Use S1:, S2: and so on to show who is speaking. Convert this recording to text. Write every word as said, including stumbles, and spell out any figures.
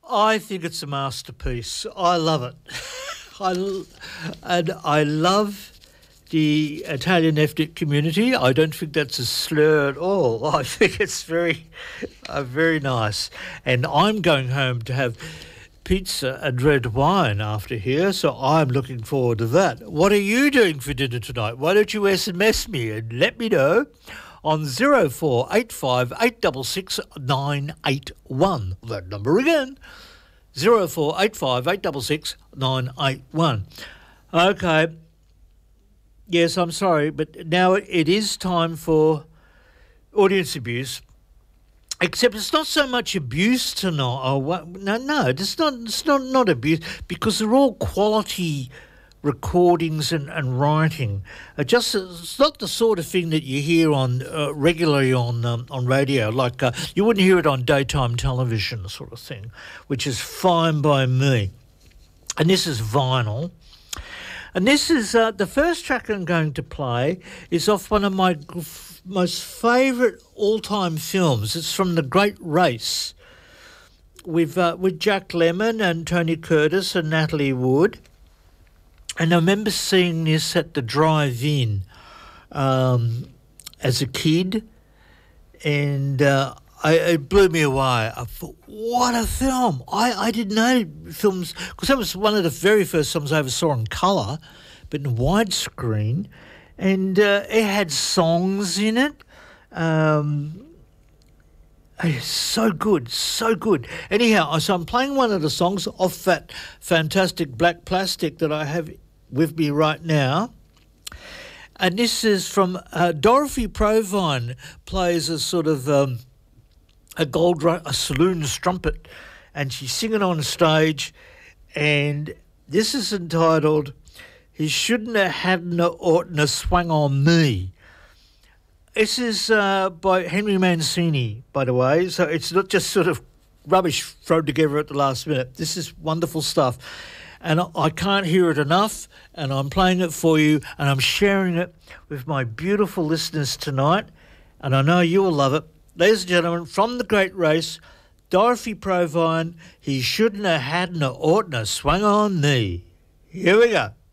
S1: I think it's a masterpiece. I love it. I, and I love the Italian ethnic community. I don't think that's a slur at all. I think it's very, uh, very nice. And I'm going home to have pizza and red wine after here, so I'm looking forward to that. What are you doing for dinner tonight? Why don't you S M S me and let me know on zero four eight five eight six six nine eight one. That number again, zero four eight five eight six six nine eight one. Okay. Yes, I'm sorry, but now it is time for audience abuse. Except it's not so much abuse tonight. Oh, what? No, no, it's not. It's not not abuse because they're all quality recordings and, and writing. It just it's not the sort of thing that you hear on uh, regularly on um, on radio. Like uh, you wouldn't hear it on daytime television, sort of thing, which is fine by me. And this is vinyl. And this is uh, the first track I'm going to play is off one of my g- most favourite all-time films. It's from The Great Race with uh, with Jack Lemmon and Tony Curtis and Natalie Wood. And I remember seeing this at the drive-in um, as a kid, and uh, I, it blew me away. I thought, what a film. I, I didn't know films, because that was one of the very first films I ever saw in colour, but in widescreen, and uh, it had songs in it. Um, it's so good, so good. Anyhow, so I'm playing one of the songs off that fantastic black plastic that I have with me right now. And this is from uh, Dorothy Provine plays a sort of um, a gold ru- a saloon strumpet, and she's singing on stage, and this is entitled "He Shouldn't Have Hadn't Oughtn't Have Swung on Me." This is uh, by Henry Mancini, by the way, so it's not just sort of rubbish thrown together at the last minute. This is wonderful stuff, and I, I can't hear it enough, and I'm playing it for you, and I'm sharing it with my beautiful listeners tonight, and I know you will love it. Ladies and gentlemen, from The Great Race, Dorothy Provine, "He Shouldn't Have Hadn't Oughtn't Have Swung on Me." Here we go.